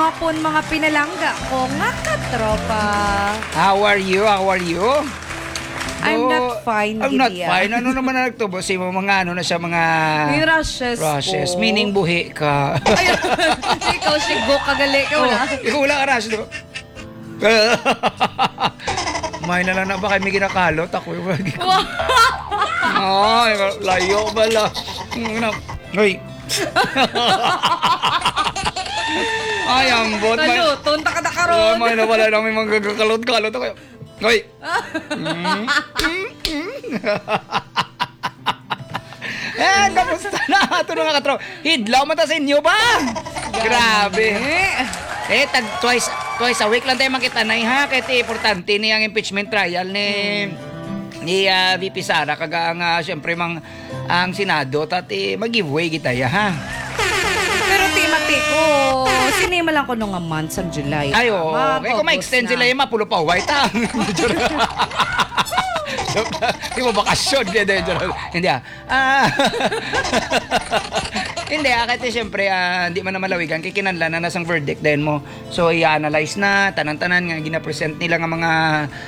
hapon mga pinalangga ko nga katropa. How are you? How are you? I'm not fine, I'm not Gidia. fine. Ano naman na nagtubo? Si mga ano na siya, mga May rashes po. meaning buhi ka. Ayun, ikaw sigo kagali ka wala. Ikaw wala ka rashes, diba? May na lang na ba kayo may ginakalot? Ako yung ay, layo bala. Hoy. Ay, ambot. Taluton, takadakaron. May na pala namin mga gagakalot-kalot ako. Hoy. Kamusta na? Ito na nga katro. Hidlaw mata sa inyo ba? Grabe. Twice a week lang tayo makita na ha. Kaya importante ni ang impeachment trial ni VP Sara. Kaga ang siyempre ang Senado. Tati mag-giveaway kita ya ha. Pero timati ko, sinima lang ko nung months ang July. Ayo, kaya kung ma-extend sila yung mapulo pa white ha. Hindi mo bakasyon. Hindi Hindi kasi siyempre hindi man na malawigan kay kinanlan na nasang verdict din mo. So i-analyze na tanan-tanan nga gina-present nila nga mga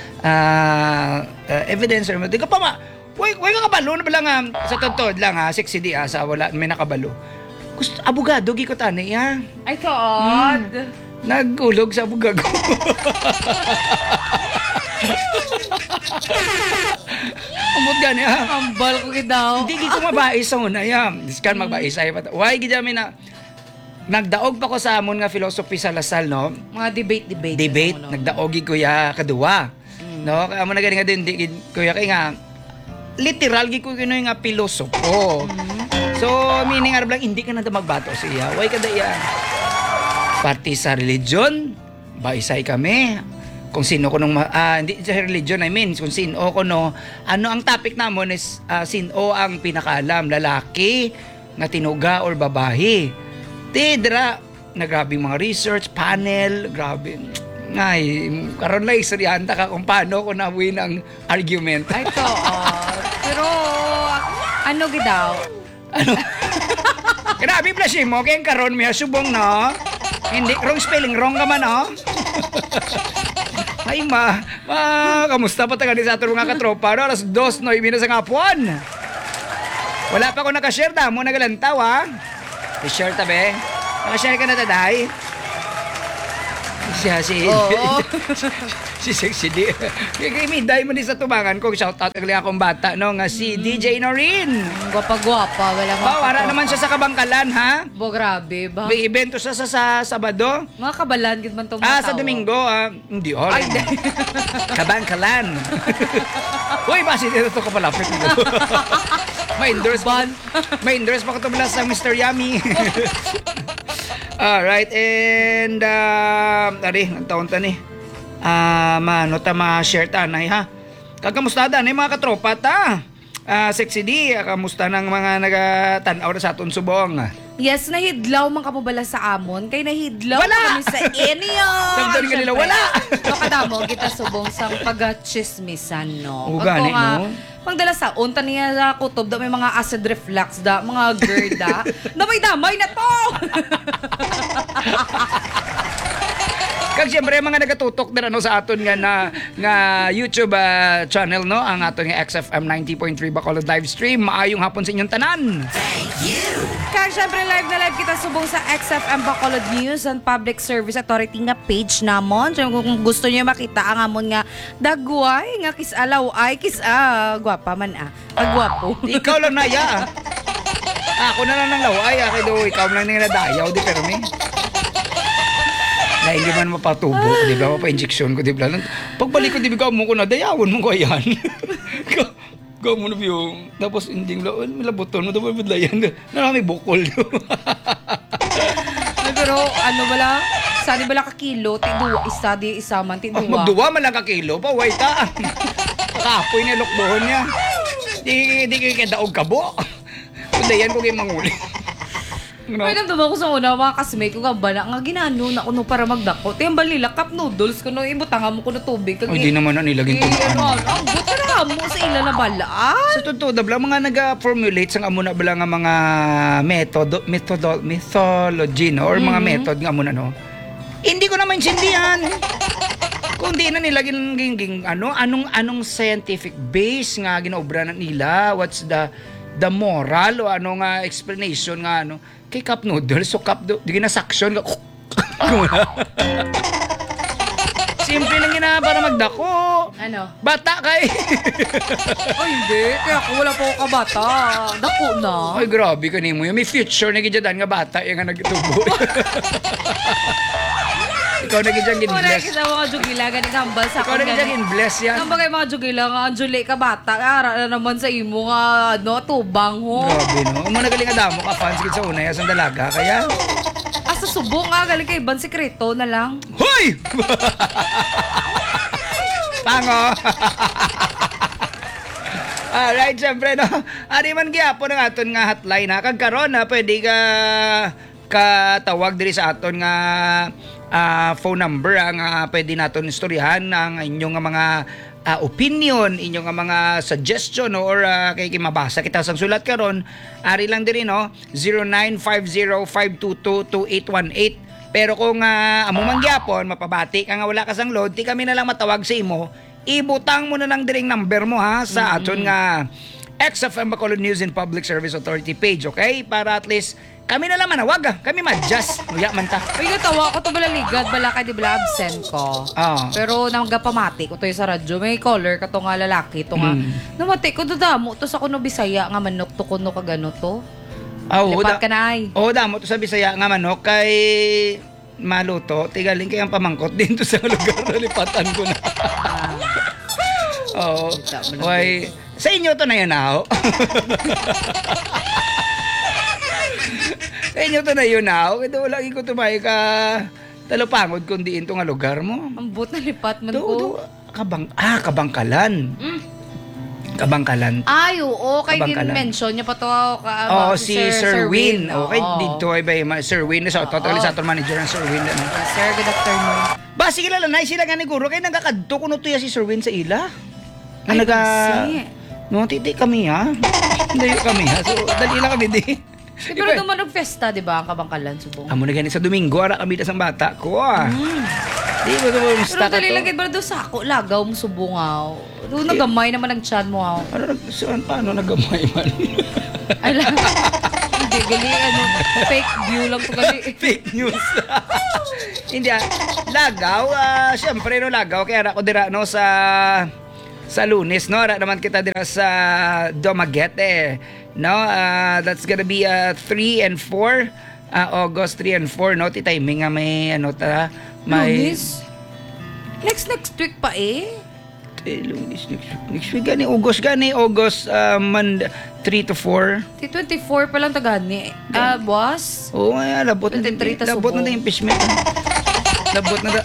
evidence or di ka pa Way ka kabalo na ba lang sa totoo lang sexy di sa wala may nakabalo. Gusto abogado gi ko tani ha. Ay God. Nagulog sa abogado. Umot gani ha. Ambal ko daw. Hindi ko mabais sa una yan. Diskan magbais ay pata. Why gid mi na nagdaog pa ko sa amon nga philosophy sa Lasal no. Mga debate. Debate nagdaog gid kuya kaduwa. No, amo na gani nga din kuya kay nga literal gid ko kinoy nga pilosopo. So meaning arab lang hindi ka na magbato siya. Why kada yan? Party sa religion, baisay kami. Kung sino ko nung hindi sa religion I mean kung sino ko no ano ang topic namon is sino ang pinakaalam lalaki nga tinuga or babae tidra nagrabe mga research panel grabe ngay karon lang istoryanta ka kung paano ko na-win ang argument Ay to pero ano gidaw ano grabe plasing mo kaya karon may subong no hindi wrong spelling wrong ka man no Ay kamusta pa taga sa ato mga katropa? No? Alas 2:09 sa ngapon. Wala pa ako nakashare mo nagalantaw ha. I-share tabi. Nakashare ka na taday. Siya si si Sexy D. Kaya miday mo din sa tubangan ko. Shout out kagli akong bata no nga si DJ Norin. Gwapa wala mo. Wala naman siya sa Kabangkalan ha. Bo grabe ba? May evento siya sa Sabado. Mga kabalan gid man to Sa Domingo hindi Ay, Kabangkalan. Uy, basi dito to kapalapit mo. May-endorse pa ko to mula sa Mr. Yummy. Alright, and ang taon ta ni. Mano ta ma-share ta na ha. Kakamusta da ni mga katropa ta? Sexy D, kamusta ng mga nagatanaw na sa aton subong? Yes, nahidlaw man kamo bala sa amon kay nahidlaw Wala! kami sa inyo. Damdam ka nila, wala! No kadamo kita subong sang pagachismisan no. O, gani, no? Pangdala sa unta niya sa kutob da may mga acid reflux da, mga GERD da. Damay na to. Kag siyempre mga nagatutok din sa aton nga YouTube channel no ang aton nga XFM 90.3 Bacolod live stream. Maayong hapon sa inyong tanan. Kag siyempre live na live kita subong sa XFM Bacolod News and Public Service Authority nga page namon. So, kung gusto niyo makita ang amon nga dagway nga kisalaw ay gwapa man Agwapo. Ikaw lang na ya. Ako na lang ng laway kay do ikaw lang nang nadayaw di pero me. Na hindi man mapatubo, di ba? Mapa-injection ko, di ba? Pagbalik ko, di ba? Mo ko na, dayawon mo ko yan. Gaw mo na yung, tapos hindi mo, milabuton mo, tapos budlayan. Narami bukol. Pero ano bala? Sani bala ka kilo, di isa man, ti duwa. Magduwa man lang ka kilo, pa, wait ta. Kapoy na lokdohon niya. Di kaya daog kabo. Budayan ko kayo manguli. No. Ay, namdama ko sa una, mga kasmate ko bala nga ginano na kuno para magdako. Tiyambal nila, cup noodles kuno, ibutangan mo kuno tubig. Hindi naman na nilaging tubig. Ang buta na mo sa ila na balaan. Sa totoo, dabla mga nag-formulate sa amuna bala nga mga methodology no? Or mga method nga amuna no? Hindi ko naman intindihan. Kung di na nila anong scientific base nga ginaobra na nila, what's the moral o ano nga explanation nga kay cup noodles, so cup di ginasaksyon ka. Simple lang gina para magdako. Ano? Bata kay. Ay, hindi. Kaya ako wala pa ako kabata. Dako na. Ay, grabe ka nimo. May future na gidyan nga bata yung nga nagtubo. Ikaw na gidyan gin-bless. Kita mga jugila, ganing hambal sa Ikaw na gidyan gin-bless yan. Ang bagay mga jugila nga, Anjuli ka bata, ara na naman sa imo nga, tubang ho. Grabe, no? Umuna galing adamo ka, fans gid sa una, sa dalaga, kaya... Asa subong nga, galing kay Iban Sekreto na lang. Hoy! Pango! Alright, syempre, no? Ari man gyapon ang aton nga hotline, ha? Kagkaroon, ha? Pwede ka katawag diri sa aton nga phone number ang pwede naton istoryahan ang inyong nga mga opinion, inyong nga mga suggestion or kay mabasa kita sang sulat karon. Ari lang diri no 0950-522-2818. Pero kung amo mangyapon mapabati ka nga wala ka sang load, ti kami na lang matawag sa imo. Ibutang mo na lang diring number mo ha sa aton nga XFM Bacolod News and Public Service Authority page, okay? Para at least kami na lang manawag, kami ma-adjust. Uya man ta. Uy, natawa ko to balaligad, bala kay di bala absent ko. Pero nagapamati ko to sa radyo, may caller ka to nga lalaki to nga. Namati ko damo to sa kuno Bisaya nga manok to kuno kagano to. Lipat ka na ay. Damo to sa Bisaya nga manok kay maluto, tigaling kay ang pamangkot din to sa lugar na lipatan ko na. Why, sa inyo to na yun ako. Sa inyo to na yun ako. Ito lagi ko tumay ka talupangod kung diin to nga lugar mo. Ang but na lipat man ko. Kabangkalan. Kabangkalan. Ay, oo. Kay din-mention niya pa to si Sir Win. Okay, dito ay ba Sir Win. Totally sa aton manager ng Sir Win. Yes, sir. Good afternoon. Ba, sige lang na sila nga ni Guro. Kaya nagkakadto ko no to si Sir Win sa ila. Ay, No, titi kami ha. Hindi kami ha. So, dali lang kami di. Pero duman og festa, di ba? Ang Kabangkalan, subong. Amo na gani sa Domingo, ara kami sa bata ko Di ba ito mo pero dali lang ba doon sa ako, lagaw mo subong Doon nagamay naman ang chan mo Paano nagamay man? Ay lang. Hindi, gali, fake view lang to gali. Fake news. Hindi lagaw, syempre lagaw, kaya ara ko dira sa Lunes, no? Ara naman kita dira sa Dumaguete, no? That's gonna be 3 and 4, August 3 and 4, no? Ti timing nga may may Lunes? Next week pa Lunes, next week gani, August 3 to 4. 24 pa lang tagani. Boss? Oo, labot na 23 ta labot subo. na impeachment. Labot na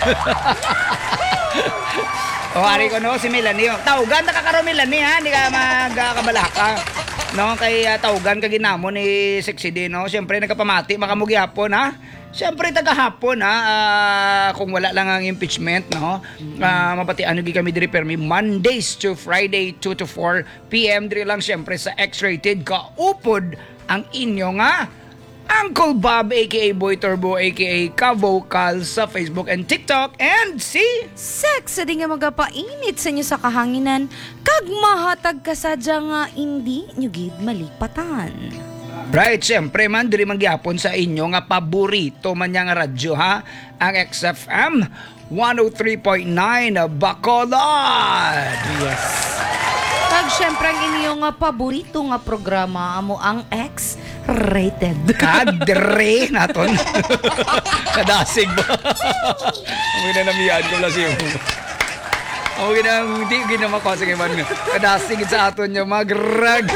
ari ko no, si Melanie. Tawgan na kakaro Melanie ha, hindi ka magkabalaka. No, kay tawgan ka ginamon ni Sexy din, no. Siyempre nagkapamati makamugyapon ha. Siyempre tagahapon ha, kung wala lang ang impeachment, no. Mapatian gi kami diri permi Mondays to Friday 2 to 4 PM diri lang siyempre sa X-Rated kaupod ang inyo nga Uncle Bob aka Boy Turbo aka Ka-Vocal sa Facebook and TikTok and si Sex di nga magapainit sa inyo sa kahanginan kag mahatag kasadya nga hindi nyo gid malipatan. Right, siyempre man diri mangyapon sa inyo nga paborito man nga radyo ha, ang XFM 103.9 Bacolod. Yes. Kag syempre ang inyong paborito nga programa amo ang X-Rated. Kadre naton. Kadasig ba? Ang ginanamihan ko lang siya. Ang hindi ginamakosa kay man. Kadasig sa aton niya magrag.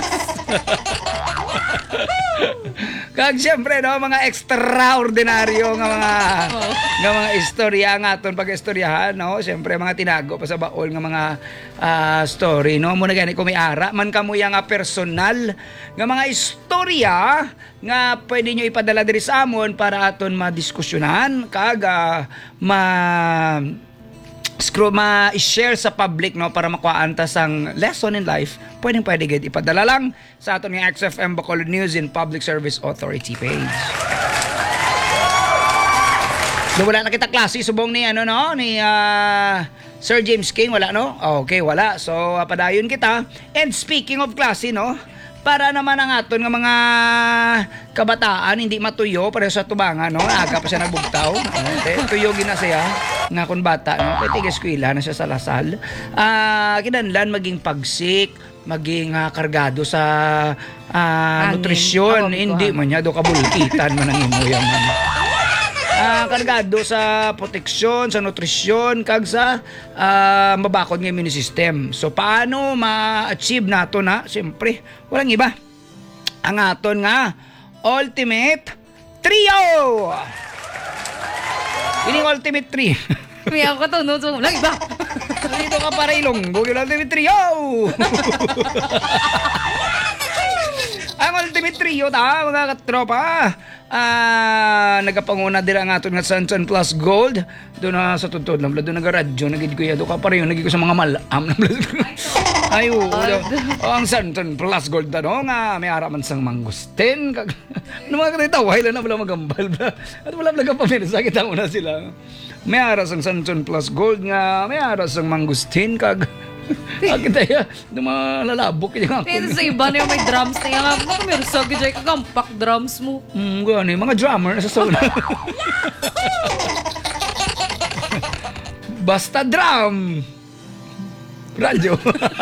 Kag syempre no, mga extraordinaryo nga mga istorya nga aton pag-istoryahan, no. Syempre mga tinago pa sa baol nga mga story, no. Muna gani ko may ara man kamo nga personal nga mga istorya nga pwede nyo ipadala diri sa amon para aton madiskusyonan kag ma-share sa public, no, para makuhaan ta sang lesson in life. Pwede gid ipadala lang sa aton nga XFM Bacolod News and Public Service Authority page. Do wala na kita klase subong ni ano no ni Sir James King wala no? Okay, wala. So padayon kita. And speaking of klase no, para naman ang aton nga mga kabataan hindi matuyo para sa tubangan no, aga pa siya nagbugtaw. Tuyo gina siya nga kun bata no, kay tiga eskwela na siya sa Lasal. Kinahanglan maging pagsik, maging kargado sa nutrisyon, hindi man niya do kabulkitan man ang imo man. Kargado sa proteksyon, sa nutrisyon, kag sa mabakod ng immune system. So, paano ma-achieve nato na? Siyempre, walang iba. Ang aton nga, Ultimate Trio! Ini Ultimate Trio. May ako to, no? So, walang iba. Dito ka para ilonggo yung Ultimate Trio! Ang Ultimate Trio ta mga katropa. Nagapanguna dira ang aton nga Sunshine Plus Gold. Doon na sa tutod na doon nagaradyo nagid ko do ka pareho nagid ko sa mga malam. Ay ang Sunshine Plus Gold no nga may araman sang mangustin kag no mga kataway lang na wala magambal bla. At wala nagapamilsa kita una sila. May aras ang Sunshine Plus Gold nga may aras ang mangustin kag kita ya, lumalalabok yung ako. Kaya sa iba na yung may drums na yung ako. Meron sa gajay kagampak drums mo. Gano'n mga drummer na sa sauna. Basta drum! Radyo.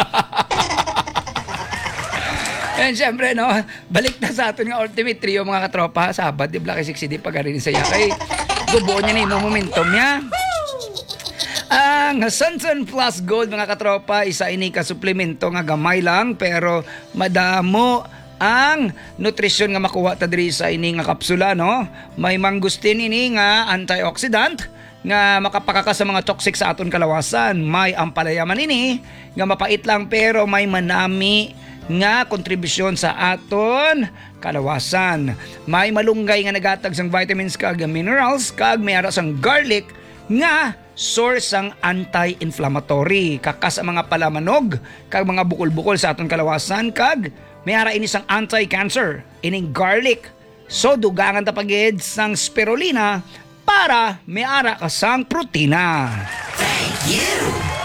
And syempre, no, balik na sa atin nga Ultimate Trio mga katropa. Sabad, di Black 60 pag-arin saya. Kay gubuo niya na yung momentum niya. Ang Sunshine Plus Gold mga katropa, isa ini ka suplemento nga gamay lang pero madamo ang nutrisyon nga makuha ta diri sa ini nga kapsula no. May mangustin ini nga antioxidant nga makapakaka sa mga toxic sa aton kalawasan. May ampalaya man ini nga mapait lang pero may manami nga kontribusyon sa aton kalawasan. May malunggay nga nagatag sang vitamins kag minerals kag may ara sang garlic nga source ang anti-inflammatory. Kakas ang mga palamanog kag mga bukol-bukol sa aton kalawasan kag may ara ini sang anti-cancer ining garlic. So dugangan ta pagid sang spirulina para may ara ka sang protina. Thank you.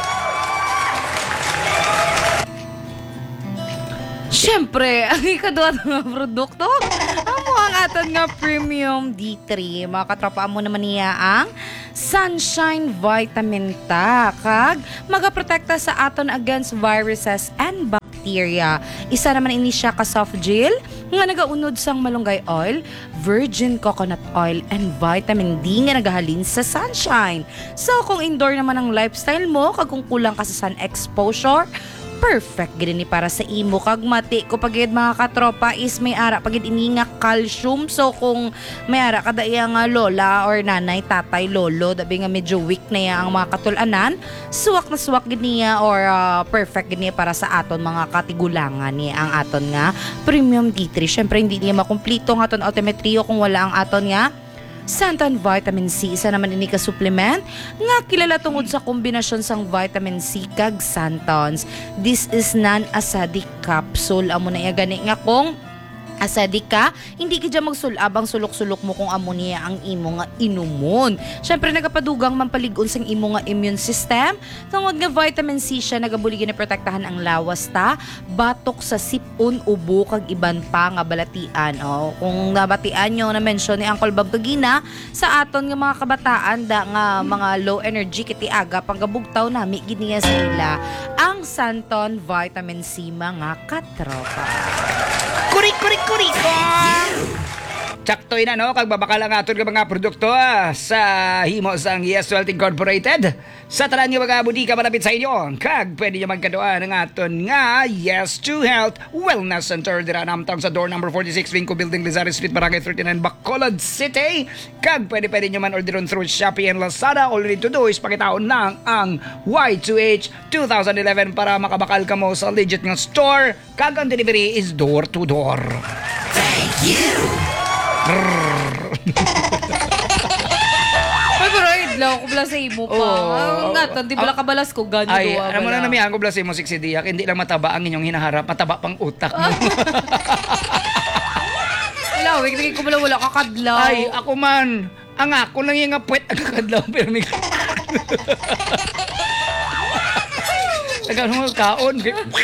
Siyempre, ang ikaduha nga produkto, amo ang aton nga Premium D3. Mga katropa mo naman niya ang Sunshine Vitamin Ta. Kag magaprotekta sa aton against viruses and bacteria. Isa naman ini siya ka soft gel nga nagaunod sang malunggay oil, virgin coconut oil, and vitamin D nga nagahalin sa sunshine. So kung indoor naman ang lifestyle mo, kag kung kulang ka sa sun exposure, perfect gid ni para sa imo kag mati ko pagid mga katropa is may ara pagid ini nga calcium. So kung may ara kada iya nga lola or nanay, tatay, lolo dabi nga medyo weak na iya ang mga katulanan, suwak na suwak gid niya or perfect gid niya para sa aton mga katigulangan ni ang aton nga Premium D3. Syempre hindi niya makumpleto ang aton Ultimate Trio kung wala ang aton nga Santan Vitamin C. Isa naman ini ka supplement nga kilala tungod sa kombinasyon sang vitamin C kag santons. This is non-acidic capsule. Amo na iya gani nga kung acidic ka, hindi ka dyan magsulab ang sulok-sulok mo kung amo niya ang imo nga inumon. Syempre nagapadugang mampaligon sang imo nga immune system. Tungod nga vitamin C siya nagabulig na protektahan ang lawas ta, batok sa sipon, ubo kag iban pa nga balatian. Kung nabatian nyo na mention ni Uncle Bob Tugina sa aton nga mga kabataan da nga mga low energy kiti aga panggabugtaw nami gid niya sila ang Santon Vitamin C mga katropa. Kurik! Tsaktoy na no, kag babakal ang aton nga mga produkto sa himo sang Yes Wealth Incorporated. Sa tanan nga mga budika malapit sa inyo, kag pwede nyo magkadoan ng aton nga Yes to Health Wellness Center. Dira namtang sa door number 46, Vinco Building, Lizares Street, Barangay 39, Bacolod City. Kag pwede nyo man orderon through Shopee and Lazada. All you need to do is pakitaon lang ang Y2H 2011 para makabakal ka mo sa legit nga store. Kag ang delivery is door to door. Thank you! Ay, pero idlaw ko bala sa imo pa. Nga, di bala kabalas ko, ganyo ay, doa. alam mo na namihan ko bala sa imo, 60 diyak. Hindi lang mataba ang inyong hinaharap, mataba pang utak mo. Wala, wig ko bala wala kakadlaw. Ay, ako man, Ang ako lang yung nga puwet agakadlaw pero may Tagal mo kaon.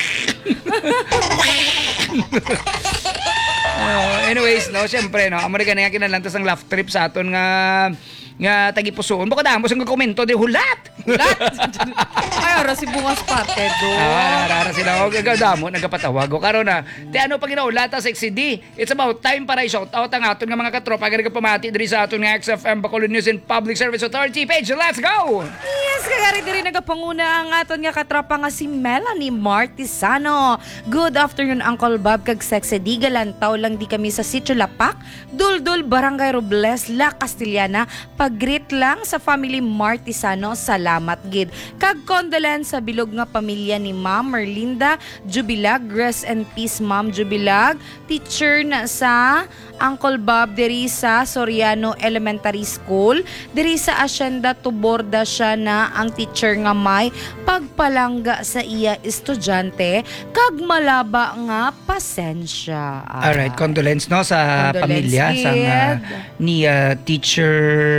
Anyways, no, syempre, no, amo na nga kinalantas ang laugh trip sa aton nga tagipusoon. Baka damo sa komento di hulat. Lahat. Ay, ora si Bungas Parte do. Rara sila. O, damo, nagkapatawag. O, karon na. Te, ano pa ginaulata, Sexy D? It's about time para i-shout out ang aton nga mga katropa. Ganag pamati diri sa aton nga XFM Bacolod News and Public Service Authority page. Let's go! Yes, kagari diri nagapanguna ang aton nga katropa nga si Melanie Martisano. Good afternoon, Uncle Bob kag Sexy D. Galantaw lang di kami sa Sitio Lapak, Duldul, Barangay Robles, La Castellana. Pag-greet lang sa family Martisano. Salamat gid. Kag condolence sa bilog nga pamilya ni Ma'am Merlinda Jubilag. Rest and peace, Ma'am Jubilag. Teacher na sa Uncle Bob diri sa Soriano Elementary School. Diri sa Hacienda Tuborda siya na ang teacher nga may pagpalangga sa iya estudyante kag malaba nga pasensya. Alright, condolence no sa Condolence, pamilya sa ni teacher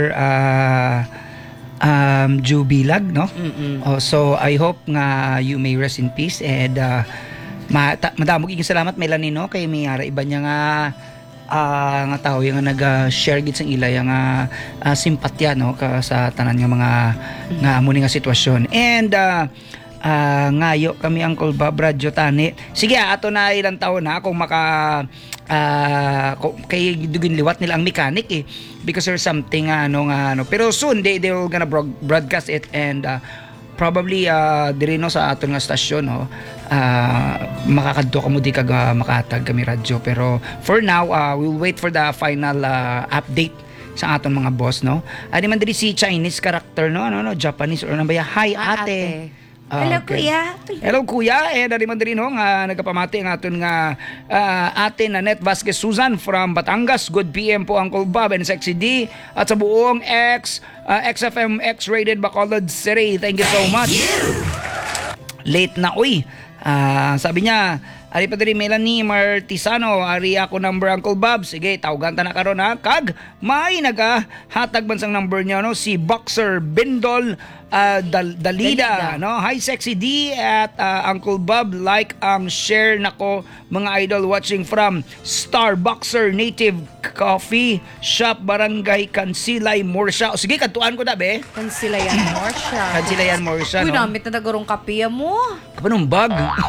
Jubilag, no? Oh, so I hope nga you may rest in peace and madamog iging salamat Melanie no kay may ara iba niya nga tao yung nag-share gid sang ilay nga simpatya no ka sa tanan nga mga nga amo ni nga sitwasyon. And ngayo kami Uncle Bob radyo tani. Sige ato na ilang taon na kung maka kay dugin liwat nila ang mechanic because there's something ano pero soon they're gonna broadcast it and probably diri no sa aton nga stasyon no makakadto kamo di kag makatag kami radyo pero for now we'll wait for the final update sa aton mga boss no. Ani man diri si Chinese character no Japanese or ano ba ya? Hi ate. Hello, Okay. kuya. Hello kuya, dari man din nga nagapamati ang aton nga ate Nanette Vasquez Susan from Batangas. Good PM po Uncle Bob and Sexy D at sa buong XFM X-rated Bacolod City. Thank you so much. Late na sabi niya ari pa diri Melanie Martisano, ari ako number Uncle Bob. Sige, tawagan ta na karon ha. Kag may nagahatag bansang number niya no si Boxer Bindol Dalida no. Hi Sexy D at Uncle Bob, like ang share nako mga idol watching from Starbuckser Native Coffee Shop Barangay Kansilay Morsha. O, sige kadtuan ko da be. Kansilayan Morsha. Kansilayan Morsha Uy, no. namit na nagurong kapiya mo. Kapanong bag?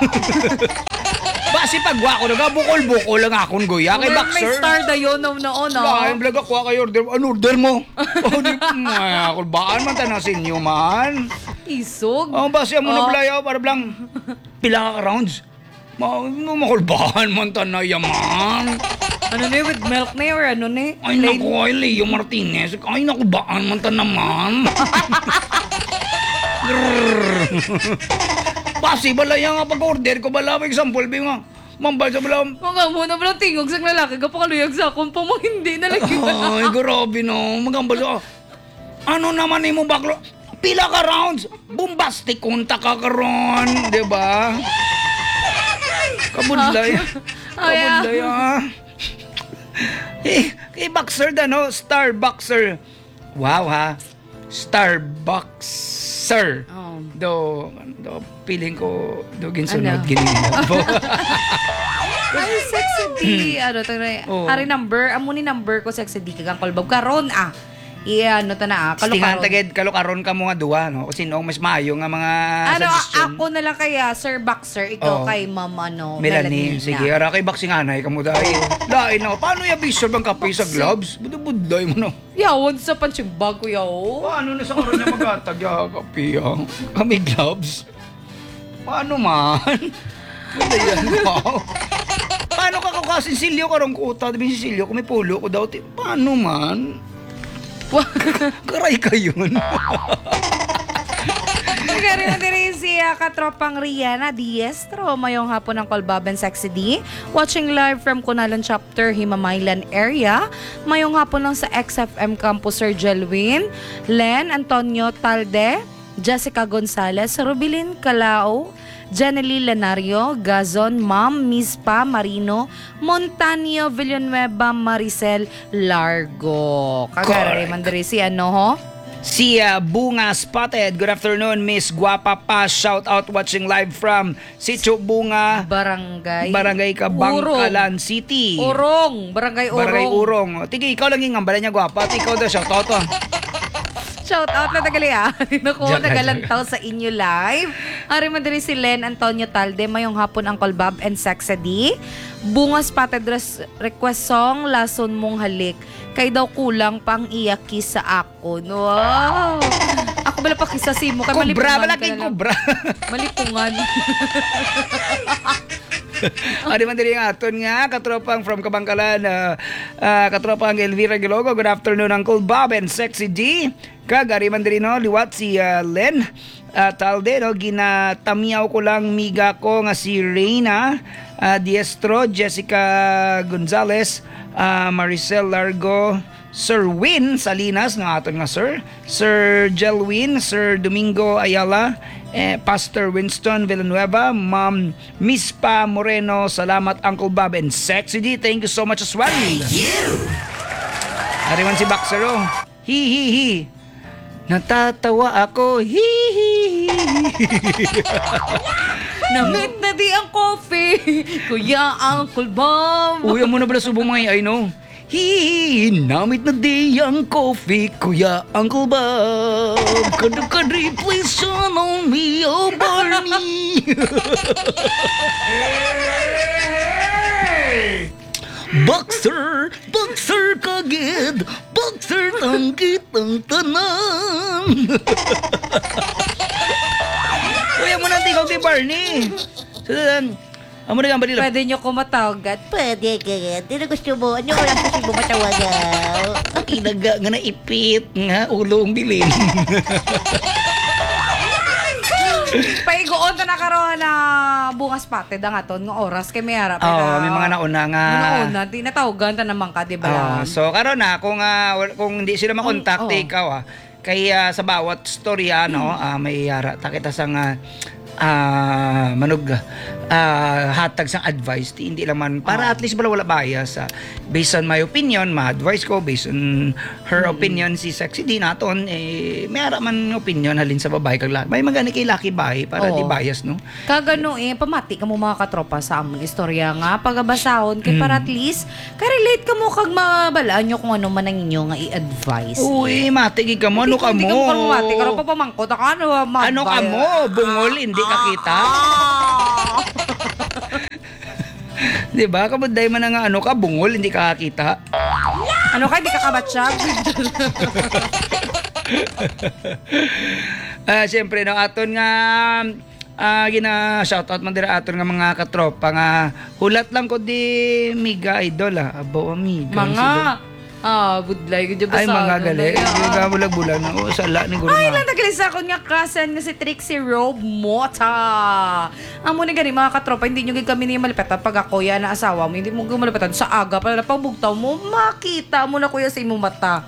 Basi pagwa ko naga bukol-bukol lang akong guya kay Boxer. May star dayon no. Yung vlog ako kayo order. Ano order mo? Ako baan man tanong sa inyo man. Isog. Basi mo na blayaw para blang pila ka rounds. Makulbahan man tanay yaman. Ano na with milk na or ano na? Ay naku, ay Leo Martinez. Ay naku, baan man ta naman. Basi balaya nga pag-order ko bala. For example, nga, mambal sa bala. Mga muna bala tingog sa lalaki ka pakaluyag sa akong pa mo hindi na lagi. Ay, grabe no. Magambal sa ano naman mo baklo? Pila ka rounds? Bombastic kunta ka karon, di ba? Kabudlay. Kabudlay kay Boxer no? Starbuckser. Wow ha. Starbuckser. Do feeling ko ginsunod ginilabo. Ay, Sexy D. Ano to na? Ari number, amo ni number ko Sexy D kagang kolbab karon ano ta na Stingan tagid kalukaron ka mo nga duwa no kasi no mas maayo nga mga suggestion. Ako na lang kaya Sir Boxer ikaw kay Ma'am Melanie. Sige, ara kay boxing anay kamo dai. Lain no. Paano ya visual bang kape sa gloves? Budod-buday mo no. Yawon sa punching bag ko yaw. Paano na sa karon niya magatag ya kape kami gloves? Paano man? Ano yan wow? Paano ka kukasin silyo karong kuta? Dibi si silyo kung may pulo ko daw. Paano man? Karay ka yun. Nagari na din si katropang Rihanna Diestro. Mayong hapon ng Kolbaban Sexy D. Watching live from Kunalan Chapter, Himamaylan area. Mayong hapon lang sa XFM Campus Sir Jelwin, Len Antonio Talde, Jessica Gonzalez, Rubilin Calao, Jenely Lenario, Gazon, Ma'am, Mispa, Marino, Montanio, Villanueva, Maricel, Largo. Kagari, mandari si ano ho? Si Bunga Spotted. Good afternoon, Miss Guapa Pa. Shout out watching live from Sitio Bunga, Barangay Kabangkalan City. Barangay Urong. Barangay Urong. Tigi, ikaw lang yung ngambala niya, Guapa. Ikaw daw, shout out. Shout out na tagali Naku, Joke lang, nagalantaw sa inyo live. Ari madiri si Len Antonio Talde, mayong hapon Uncle Bob and Sexedy. Bunga Spotted request song, Lason Mong Halik. Kay daw kulang pang iyaki sa ako. Wow! Ako bala pa kisasi mo. Kay Kubra, malipungan malaking ka na lang. kubra. Malipungan. Di man diri nga aton nga katropang from Kabangkalan, katropang Elvira Gilogo. Good afternoon, Uncle Bob and Sexy D. Kagari man diri no liwat si Len Talde no, ginatamiyaw ko lang miga ko nga si Reina Diestro, Jessica Gonzalez, Maricel Largo, Sir Win Salinas no aton nga Sir Jelwin, Sir Domingo Ayala, Pastor Winston Villanueva, Ma'am Mispa Moreno. Salamat Uncle Bob and Sexy D. Thank you so much as well. Ariman si Baxero. Hi. Natatawa ako. Hi. Namit na di ang coffee. Kuya Uncle Bob. Uy, mo na pala subong mga I know. Namit na di ang coffee, Kuya Uncle Bob. Kadri, please shine on me, oh Barney. Boxer kagid, boxer tanggit ang tanan. Uy, mo na tingog ni Barney. Sudan. Amo na gambali lang. Pwede nyo ko matawagan. Pwede ka. Hindi na gusto mo. Ano ko lang kasi mo matawagan? Inaga nga na ipit nga ulo ang bilin. Paigoon na nakaroon na Bunga Spotted ang aton nga oras kay may harap. May mga nauna nga. Nauna, tinatawagan ta naman ka, di ba? So karon na kung hindi sila makontak ikaw kay sa bawat storya may yara takita sa nga manog hatag sang advice hindi lang man para at least wala bias based on my opinion ma-advise ko based on her opinion si Sexy D naton may ara man opinion halin sa babae kag lalaki may magani kay laki bahay para di bias no Kagano pamati ka mo mga katropa sa among istorya nga pagabasahon kay para at least ka-relate ka mo kag mabalaan nyo kung ano man ang inyo nga i-advise. Uy matigi ka mo ano ka Hindi mo ka mo pamati ka pa pamangkot ka ano ka mo bungol hindi ka kita. Di ba? Kabuday man nga ano ka, bungol, hindi ka kakita. Ano ka, hindi ka kabatsyag? Siyempre, no, aton nga gina-shoutout man dira aton nga mga katropa nga hulat lang ko di miga idol abo amiga. Budlay ko dyan ba ay mga gali. Yung bulag-bulag na. Sala ni guro Ay, nga. lang tagalisa ko nga kasan nga si Trixie Robe Mota. Amo ni gani mga katropa, hindi nyo kami niya malipetan pag ako yan na asawa mo, hindi mo malipetan sa aga pala na pagbugtaw mo, makita mo na kuya sa imong mata.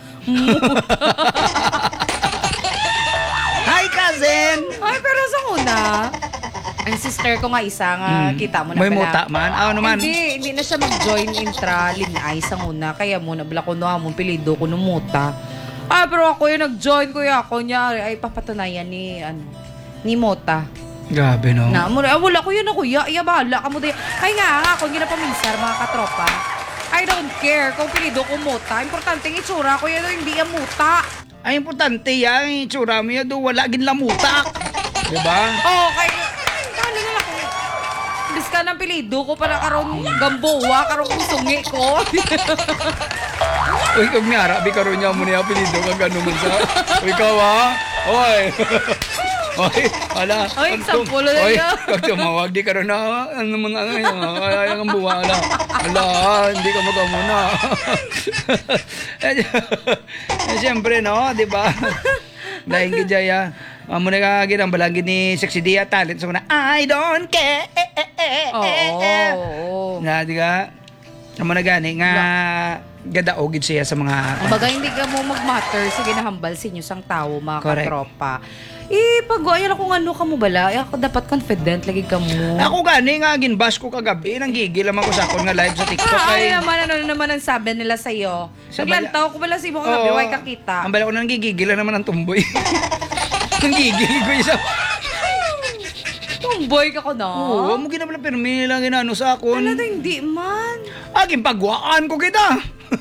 Hi, cousin! Ay, pero sa una, ang sister ko nga isa nga, kita mo na may pala. muta man? Ano naman? Hindi na siya mag-join intra-linay sa una. Kaya muna, bala ko na among pilido ko ng muta. Pero ako yung nag-join ko ako niya. Ay, papatunayan ni Mota. Grabe, no? Wala ko yun ako. Iya, bahala ka mo din. Ay nga, ako ginapaminsar, mga katropa. I don't care kung pilido ko Mota. Importante ang itsura ko yan, hindi ang muta. Ay, importante yan. Itsura mo yan. Wala gin lamutak. Diba? Oo, kaya... Kali nga ako. Bis ka ng pilido ko para karon gamboa, karon kusungi ko. Uy, kag nga, rabi karon niya mo niya pilido kag ano man sa. Uy, ikaw Oy. Oy, ala. Ay, sampulo na Oy, niya. kag tumawag di karon na ano man ay ang buwa ala. Ala, hindi ka magamuna. Siyempre no, di ba? Dahil gidya amo na ka ginang balangin ni Sexy Dia talent so na I don't care. Oo. Na di ka amo na gani nga gadaogid siya sa mga Kumbaga, hindi ka mo mag-matter sa ginahambal sa inyo sang tao, mga Correct. katropa. Pag-ayan ako nga kung ano ka mo bala, ako dapat confident lagi ka mo. Ako gani nga ginbash ko kagabi, nanggigil naman ko sa akon nga live sa TikTok kay Ano naman ang sabi nila sa'yo? Sa Naglantaw ko bala sa imo kagabi, way kakita. Ang bala ko nanggigigil na naman ang tumboy. nanggigil ko isa. Tomboy ka ko na. Oo, mo ginabala pero may lang ginano sa akon. Wala hindi man. Aging pagwaan ko kita.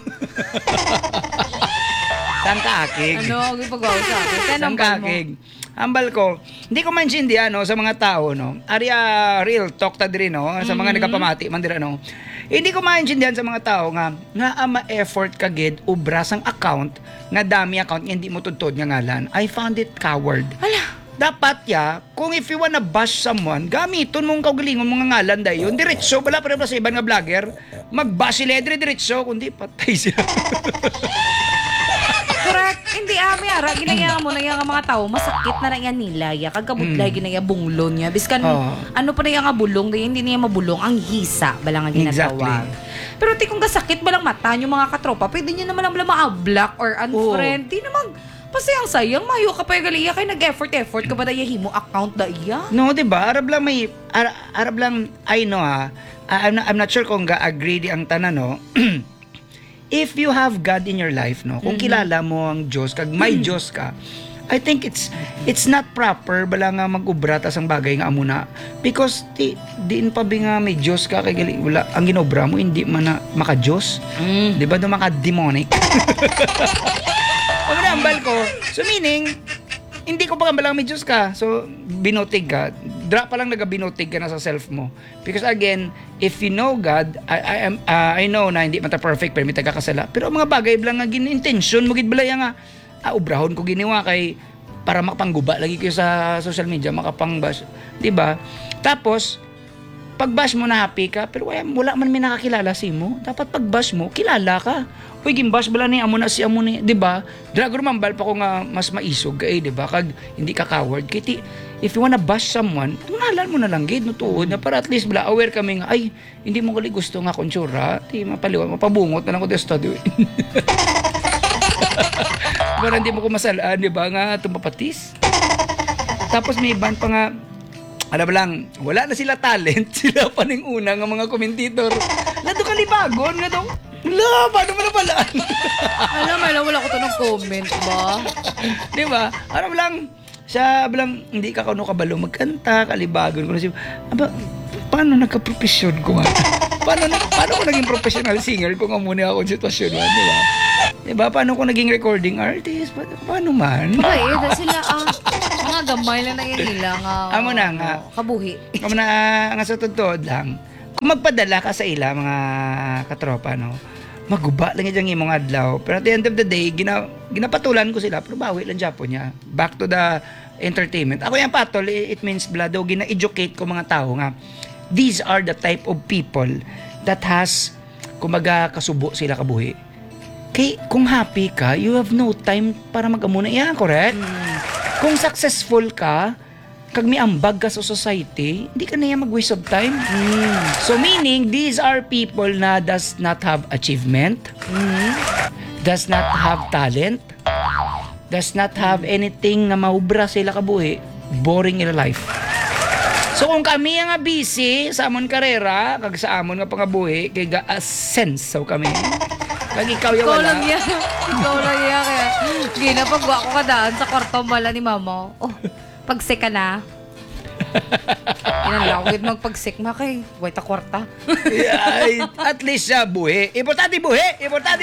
Sang kaakig. Ano, ang pag-awa sa akin? Kaya Sang nambal mo. kaakig. Ambal ko, hindi ko maintindihan no, sa mga tao, no? Aria real talk ta diri, no? Sa mga nagapamati, man dira, no? Hindi ko maintindihan sa mga tao nga ama effort kagid ubra sang account nga dami account nga hindi mo tudtod nga ngalan. I found it coward. Hala. Dapat kung if you wanna bash someone, gamiton mong kaugalingon mga ngalan dayon. Diretso, wala pa rin sa iban nga vlogger. Mag-bash sila, diretso, kundi patay sila. Correct. Hindi ara ginaya mo na yung mga tao masakit na yan nila ya kagabudlay ginaya bunglon niya biskan ano pa na yung nga bulong dahil hindi niya mabulong ang hisa bala nga ginatawag. Pero ti kung gasakit balang mata yung mga katropa pwede niya naman lang ma-block or unfriend. Di naman sayang mayo ka pa yung galiya kay nag-effort ka ba dahil himo account da iya? No, di ba? Arab lang I know I'm not sure kung ga-agree di ang tanan no. If you have God in your life, no, kung kilala mo ang Diyos, kag may Diyos ka, I think it's not proper bala nga mag-ubra tas ang bagay nga amo na because diin pa bi nga may Diyos ka kay gali wala ang ginobra mo hindi man na maka-Diyos. Di ba do maka-demonic? Ang nambal ko, so meaning hindi ko pa kambalang may Diyos ka. So, binotig ka. Drop pa lang nagabinotig ka na sa self mo. Because again, if you know God, I know na hindi man ta perfect, pero may tagakasala. Pero ang mga bagay lang nga gin-intention mo, gidbalaya nga, ubrahon ko giniwa kay para makapangguba lagi kayo sa social media, makapang-bash. Diba? Tapos, pag-bash mo na happy ka, pero wala man may nakakilala si mo. Dapat pag-bash mo, kilala ka. Uy, gimbash bala ni amo na si amo ni, 'di ba? Drago mambal pa ko nga mas maisog kay, 'di ba? Kag hindi ka coward kiti. If you wanna bash someone, ngalan mo na lang gid no tuod na para at least bala aware kami nga ay hindi mo gali gusto nga konsura, ti mapaliwan, mapabungot na lang ko sa studio. Para hindi mo ko masalaan, 'di ba? Nga tumapatis. Tapos may iban pa nga alam lang, wala na sila talent, sila pa ning una nga mga commentator. Nado kalibagon nga daw. Wala, paano mo nabalaan? Wala ko to ng comment ba? Di ba? Alam lang, siya lang, hindi ka kuno kabalo magkanta, kalibagon ko na siya. Aba, paano nagka-profesyon ko nga? Paano ko naging professional singer kung muna ako sa sitwasyon mo, di ba? Di ba? Paano ko naging recording artist? Paano man? Dahil sila mga gamay lang na yun nila nga. Amo na nga. Kabuhi. Amo na nga sa totoo lang. Kung magpadala ka sa ila, mga katropa, no? Maguba lang yung imong adlaw. Pero at the end of the day, ginapatulan ko sila, pero bawi lang Japo niya. Back to the entertainment. Ako yung patol, it means blado, gina-educate ko mga tao nga. These are the type of people that has, kumaga, kasubo sila kabuhi. Kay, kung happy ka, you have no time para mag-amuna. Yan, correct? Kung successful ka, kag may ambag ka sa society, hindi ka na yan mag-waste of time. So meaning, these are people na does not have achievement, does not have talent, does not have anything na maubra sila kabuhi, boring in life. So kung kami nga busy sa amon karera, kag sa amon nga pangabuhi, kay ga-ascend so kami. Kag ikaw ya wala. Ikaw lang yan. Kaya, ginapagwa ko kadaan sa kwarto mala ni mama. Oh, pagsik ka na. Inalawid magpagsik ma kay wait a kwarta. Ay, at least sa buhi. Importante buhi!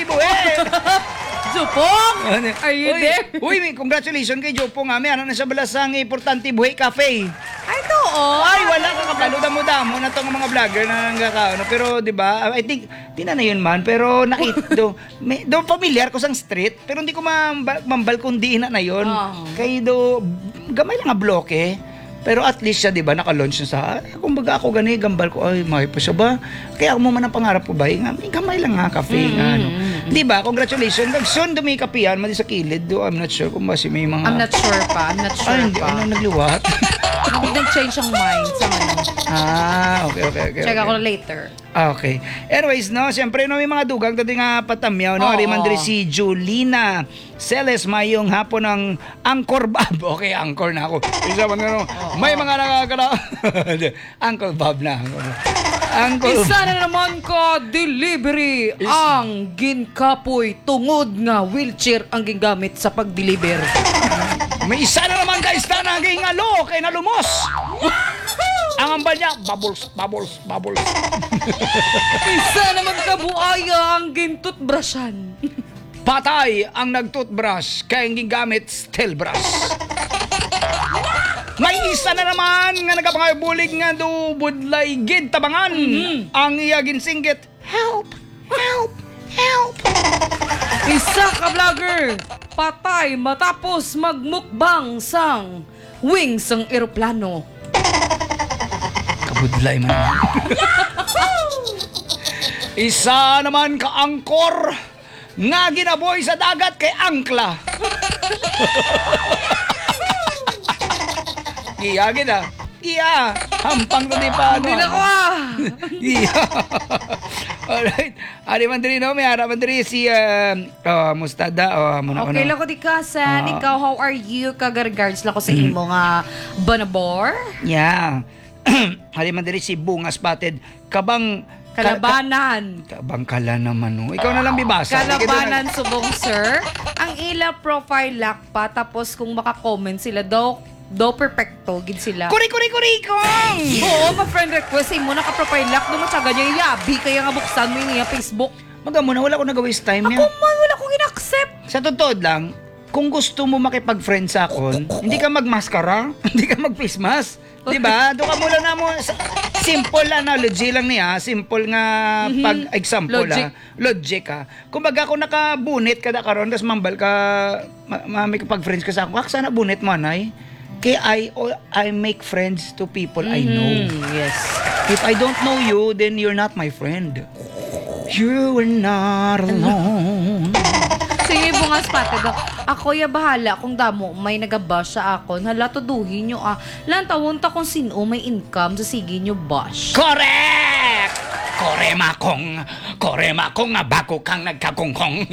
Jupong! Are you there? Uy, congratulations kay Jopong nga. May ano na sa balasang Importante Buhi Cafe. Ay, oo. Ay, wala ka kapalo. Damo-damo na itong mga vlogger na nanggakaano. Pero, di ba, I think, di na yun man. Pero, do familiar ko sang street. Pero hindi ko mambal kung di na yun. Kaya gamay lang nga bloke. Pero at least siya, di ba, naka-launch na sa, kumbaga ako gani, gambal ko, ay, may pa siya ba? Kaya ako mo man ang pangarap ko ba? May gamay lang nga, cafe nga, ano. Di ba, congratulations. Nagsun, dumi kapihan, mali sa kilid, do, I'm not sure kung ba si may mga... I'm not sure pa. Ay, hindi, ano, nagliwat? Huwag nag-change ang mind sa ano. Okay. Check ako later. Okay. Anyways, no, siyempre, no, may mga dugang dati nga patamyaw, no, Oo. Arimandri si Julina Celes, mayong hapon ng Angkor Bob. Okay, Angkor na ako. Isa man nga, no, may mga nakakara. Angkor Bob na. Angkor Isa na naman ka delivery ang ginkapoy tungod nga wheelchair ang gingamit sa pag-deliver. May isa na naman guys na naging kay nalumos. Ang ambal niya, bubbles. Isa naman ka buaya ang gintutbrushan. Patay ang nagtoothbrush kaya ang gingamit steel brush. May isa na naman nga nagapangabulig nga do budlay gid tabangan. Ang iya ginsinggit, help. Isa ka vlogger patay matapos magmukbang sang wings ng eroplano. Kabudlay man. Isa naman ka angkor nga ginaboy sa dagat kay angkla. Iya gid ah. Iya, hampang to di pa ano. Hindi na ko ah. Iya. Alright. Ari man diri no, may ara man diri si Mustada muna Okay lang ko di kasan. Ikaw, how are you? Kagargards lang ko sa imo nga Banabor. Yeah. Ari man diri si Bunga Spotted. Kabang Kalabanan. kabang kala naman no. Ikaw na lang bibasa. Kalabanan subong sir. Ang ila profile lock pa tapos kung maka-comment sila daw perfecto gid sila. Kuri kong. Oo, ma-friend request mo naka-profile lock no matyaga niya yabi kaya nga buksan mo niya Facebook. Magamo na wala ko nag-waste time Ako ya. man wala kong in-accept. Sa totoo lang, kung gusto mo makipag-friend sa akon, hindi ka magmaskara, hindi ka mag-face mask. Diba? Doon ka mula na mo. Simple analogy lang niya. Simple nga pag-example. Logic. Logic ka. Kung baga kung nakabunit ka na karon, tapos mambal ka, makipag-friends ka sa ako, sana bunit mo, anay. Kaya I make friends to people I know. Yes. If I don't know you, then you're not my friend. You are not alone. Sige, bungas pate daw. Ako ya bahala kung damo may nagabash sa akon. Hala, tuduhin nyo ah. Lantawon ta kung sino may income sa sige nyo bash. Correct! Korema kong nga bago kang nagkakungkong.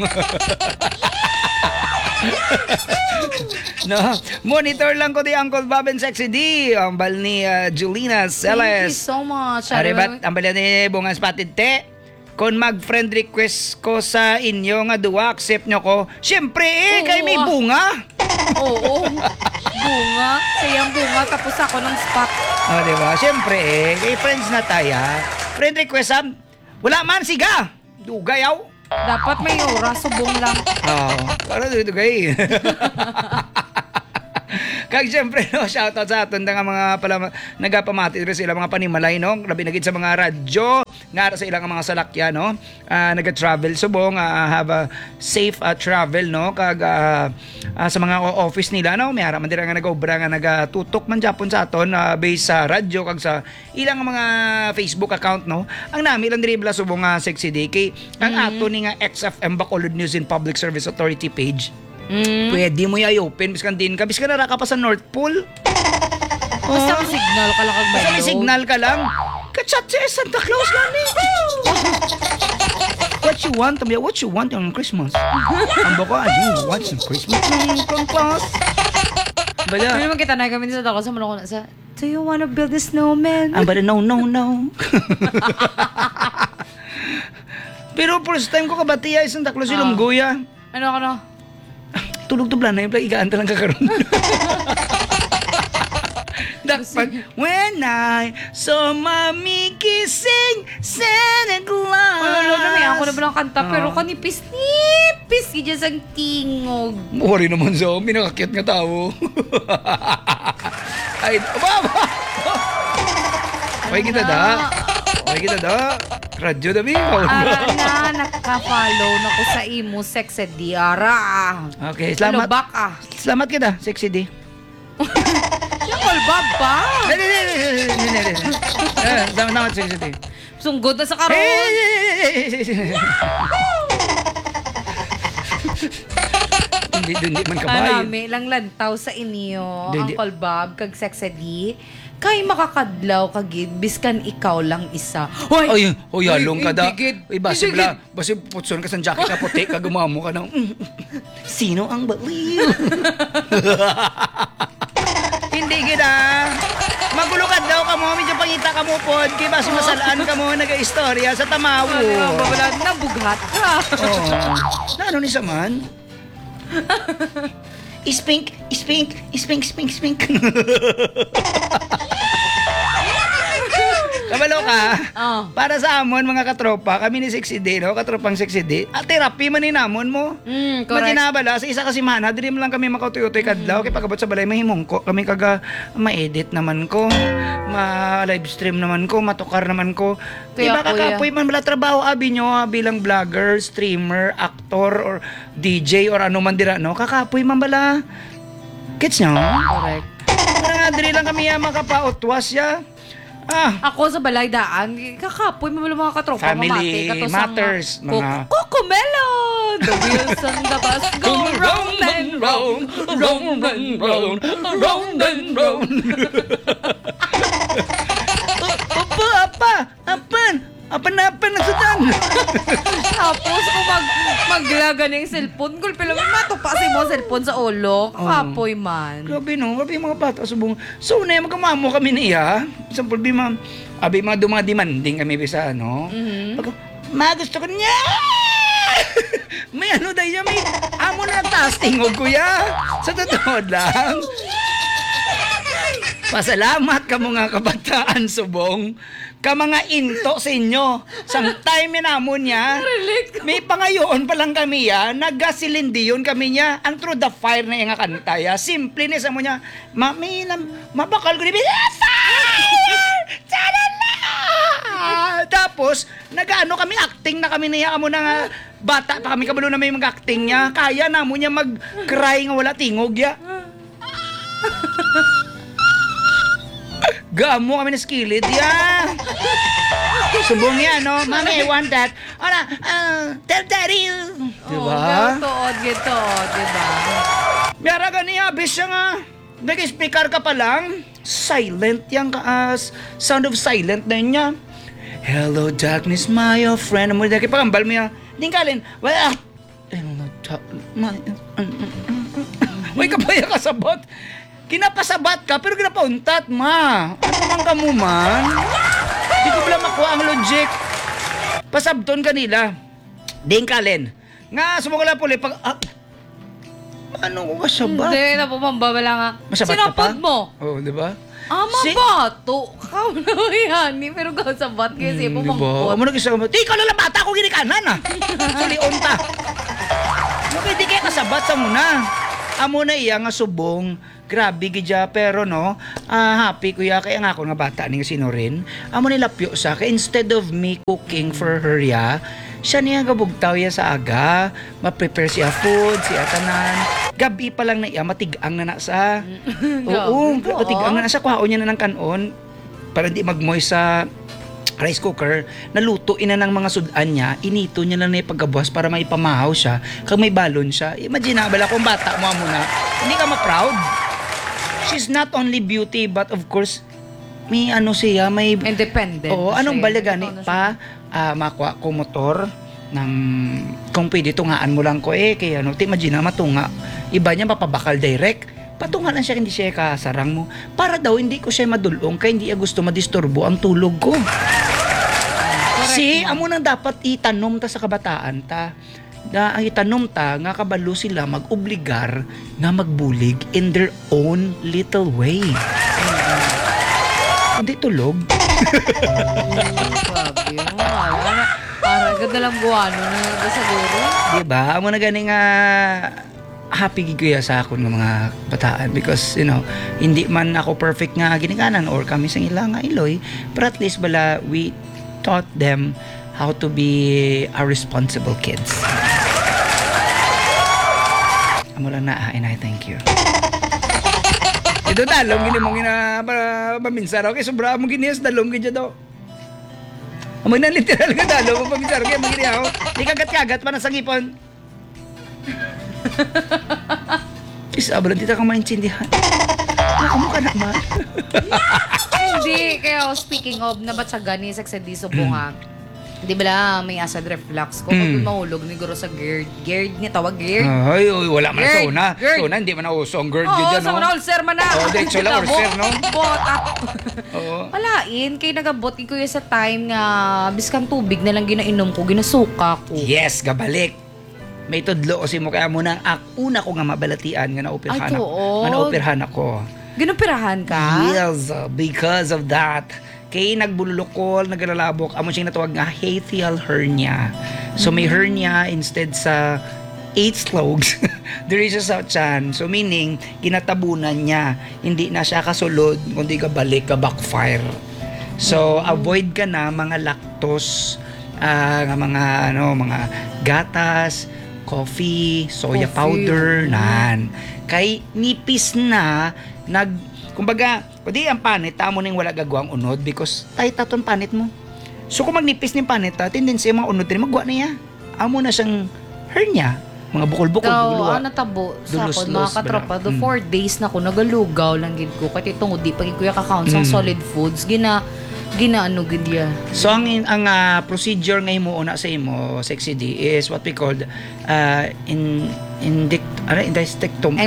No, monitor lang ko di Uncle Bob and Sexy D. Ang bal ni Julina Thank you Celes. so much. Aribat, ang bal ni Bunga Spotted Te. Kung mag-friend request ko sa inyo nga duwa, accept nyo ko. Siyempre kay may bunga. Oo. Bunga. Sayang bunga. Tapos ako ng spot. O, diba? Siyempre kay friends na tayo. Friend request, wala man, siga. Dugayaw. Dapat may oras. Subong lang. Oo. Para dugay. Kag siyempre, no, shoutout sa aton nga mga pala nagapamati rin sila mga panimalay, no? Labi na gid sa mga radyo, nga sa ilang mga salakya, no? Naga-travel subong, have a safe travel, no? Kag sa mga office nila, no? May haraman dira nga nag-obra nga nagatutok man Japon sa aton based sa radyo kag sa ilang mga Facebook account, no? Ang nami lang diri bala subong Sexy Day kay ang ato ni nga XFM Bacolod News and Public Service Authority page. Pwede mo i-open biskan din ka biskan nara ka pa sa North Pole. Basta may signal ka lang kag Basta may signal ka lang. Kachat si Santa Claus gani. What you want on Christmas? Ang bako, I do want some Christmas from Claus. Bala. Hindi naman kita na kami sa tako sa mga sa do you wanna build a snowman? Bala, no. Pero first time ko kabatiya Santa Claus yung Guya. Ano? Tulog to plan na yung igaan talang kakaroon. Dapat, when I saw mommy kissing Santa Claus. Ano naman, ako na balang kanta, pero kanipis-nipis, kaya sang tingog. Mukha naman sa pinakakit nga tao. Ay, baba! Okay kita da. Radyo da, Bing. Ara na, nakaka-follow na ko sa imo, Sexy Diara. Okay, salamat. Ano back ah? Salamat kita, Sexy D. Nakol ba ba? Salamat, Sexy D. Sunggod na sa karon. Hindi man kabayo. Anami lang lantaw sa inyo, Hindi. Uncle Bob, kag Sexedy. Kay makakadlaw kagid biskan ikaw lang isa. Ay, yalong ka da. Indigid. Ay, basi putson ka sa jacket na puti, kagumamo ka ng, sino ang baliw? Hindi gina. Magulo ka daw ka mo, medyo pangita ka mo pod, kaya basi masalaan ka mo, nag-istorya sa tamawo. Wala nabughat ka. Oh. Na ano ni Saman? Ispink. Kabalo ka. Oh. Para sa amon mga katropa, kami ni Sexy Day, no? Katropang Sexy Day. At therapy man namon mo. Correct. Maginabala sa isa kasi mana, diri mo lang kami makautoy-utoy kadlaw kay pagabot sa balay mahimong ko. Kami kaga ma-edit naman ko, ma-live stream naman ko, matukar naman ko. Kuya, Diba kakapoy man bala trabaho abi nyo bilang vlogger, streamer, actor or DJ or ano man dira, no? Kakapoy man bala. Gets nyo? Correct. Nga diri lang kami makapautwas ya. Ako sa balay daan, kakapoy mo mga katropa, Family mamati, kato sa matters, mga- Cocomelon! The wheels on the bus go round and round, round and round, round and round. Apan nagsudan. Tapos kung maglaga na yung cellphone, gulpi lang, matupa si mo cellphone sa ulo, kakapoy man. Grabe no, grabe yung mga bata subong. So na magkamamo kami niya. Sample bi ma, abi mga dumadimanding kami bisa ano. Pag, ma gusto ko niya. May ano dahil may amo na nagtaas tingog kuya. Sa totoo lang. Pasalamat ka mga kabataan subong. Ka mga into sa inyo. Sang time namon niya. May pangayoon pa lang kami ya. Nagasilindiyon kami niya. Ang through the fire na yung kanta ya. Simple ni sa mo niya. Mabakal ko ni fire! Charala! Tapos, nag-ano kami, acting na kami niya. Amo na nga, bata pa kami kabalo na may mag-acting niya. Kaya na mo niya mag-cry nga wala tingog ya. Gamo kami na skillet, yeah. Subong yan, no? Mommy, I want that. Ala, tell daddy. Diba? Gitood, diba? Miyara ka niya, bis siya nga. Nag-speaker ka pa lang. Silent yan ka, sound of silent na niya. Hello, darkness, my old friend. Amo daki pagambal mo yan. Dingkalin. Well, Uy, kapaya ka sabot. Kinapasabat ka, pero kinapauntat, ma. Ano man ka mo, man? Di ko pala makuha ang logic. Pasabton kanila. Dingkalin. Nga, sumukala puli. Pag, ano ko kasabat? Hindi, napapambabala nga. Masabat ka pa? Sinapod mo. Oo, di ba? Mabato. Kakaw na yan. Pero kasabat kasi Di ba? pumampot. Amo nag-isabat. Di ka lang bata ko ginikanan, Sulion ta. Pwede kaya kasabat sa muna. Amo na iya nga subong. Grabe gidya pero no, happy kuya kaya nga ako nga bata ning sino rin. Amo nilapyo sa ka instead of me cooking for her ya. Siya niya gabugtaw ya sa aga, ma-prepare siya food, siya tanan. Gabi pa lang na iya matigang na sa. Oo, matigang na sa kuhaon niya na ng kanon para hindi magmoist sa rice cooker, nalutuin na ng mga sudan niya, inito niya lang na ipagabuhas para may pamahaw siya, kag may balon siya. Imagine na, bala kung bata mo na, hindi ka ma-proud. She's not only beauty, but of course, may ano siya, may... Independent. Oo, anong balaga ni Independent pa, makuha ko motor, ng, kung pwede tungaan mo lang ko kaya ano, imagine na matunga. Iba niya mapabakal direct. Patungan lang siya, hindi siya kasarang mo. Para daw, hindi ko siya madulong, kaya hindi gusto madisturbo ang tulog ko. Si, amo nang dapat itanom ta sa kabataan ta. Na ang itanom ta, nga kabalo sila mag-obligar nga magbulig in their own little way. Hindi tulog. Grabe. Para ganda lang buwano na sa guro. Diba? Amo na gani nga happy giguya sa akon ng mga bataan because hindi man ako perfect nga ginikanan or kami sa ilang nga iloy, but at least bala we taught them how to be a responsible kids. Amo lang na and I thank you. Ito dalom gini mo gina paminsan okay sobra mo gini sa dalom gid daw. Amo na literal nga dalom paminsan kay magini ako. Di kagat-kagat pa na sa ngipon. Isabel, hindi ka maintindihan. Nakamukha naman. Hindi, kaya speaking of, nabatsagan ni Sex and the Subong nga. Di ba lang, may acid reflux ko. Kung mahulog ni Guro sa GERD. GERD niya, tawag GERD. Ay, wala man Gerd, sona. Gerd. Sona, hindi man na uso ang GERD Oo, yun dyan, sa no? mga ulcer man na. Oo, diretso lang, ulcer, no? Bot ako. Oo. Walain, kay nagabot ko yun sa time nga, biskang tubig na lang ginainom ko, ginasuka ko. Yes, gabalik. May tudlo kasi mo kaya mo na una ko nga mabalatian nga naoperahan Ay, ako. tuod. Nga naoperahan ako. Ginupirahan ka? Yes, because of that. Kay nagbululukol, naglalabok, amo siyang natawag nga hiatal hernia. So may hernia instead sa 8 slugs. There is sa tiyan. So meaning, kinatabunan niya. Hindi na siya kasulod, kundi ka balik, ka backfire. So avoid ka na mga lactose, nga mga mga gatas, coffee, soya Coffee. powder, nan. Kay nipis na kumbaga, kundi ang panit, tamo ning wala gagawang unod because tayo taton panit mo. So kung magnipis ng panit, tendency mga unod din, magwa niya. Amo na siyang hernia, mga bukol-bukol, Daw, natabo sa Dulos-los, ako, mga katropa. bra. 4 days na ako, nagalugaw lang gid ko. Kasi itong di pag kuya ka-count sa solid foods, ginaano gid ya. So ang procedure nga imo una sa imo sexy D is what we called endoscopy.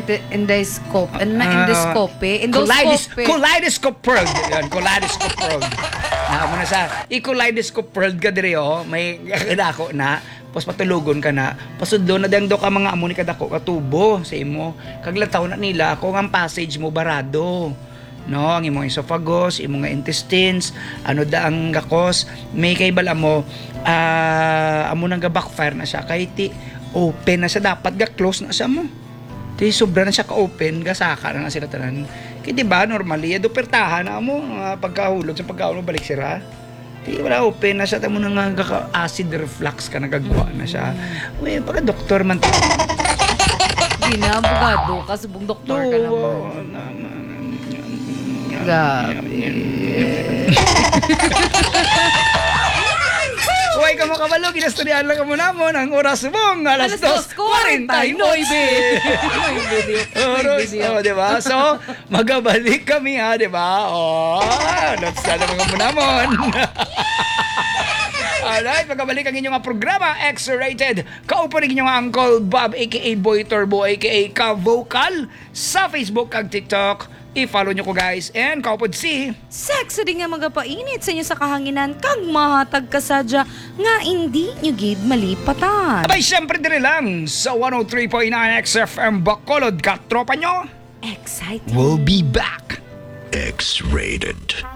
Kaleidoscope world. Yan, kaleidoscope world. Mo na sa kaleidoscope world ka diri may kadako na pos patulugon ka na pasudlo na dang do ka mga amo ni kadako ka tubo sa imo kaglataw na nila kung ang passage mo barado. No, ang imong esophagus, imong intestines, ano da ang gakos, may kay bala mo amo nang ga backfire na siya kay ti open na siya, dapat ga close na siya mo. Ti sobra na siya ka open, ga saka na sila tanan. Kay di ba normally do pertahan na mo pagkahulog sa pagkahulog balik sira. Ti wala open na siya tamo nang acid reflux ka nagagwa na siya. Uy, pagka doktor man Ginabugado ka, subong doktor ka naman. Huwag ka makabalo, kinastudyan lang ka muna mo ng oras mong alas 2:49. Oh, di ba? So, magabalik kami ha, di ba? Oh, that's na mga munamon. Alright, magabalik ang inyong programa, X-Rated. Kaupo rin inyong Uncle Bob, aka Boy Turbo, aka Ka-Vocal, sa Facebook kag TikTok. I-follow nyo ko guys. And kaupod si Sexy din nga magapainit sa inyo sa kahanginan kag mahatag kasadya nga hindi nyo gid malipatan. abay, syempre dire lang sa 103.9 XFM Bacolod, katropa nyo. Excited. We'll be back. X-rated.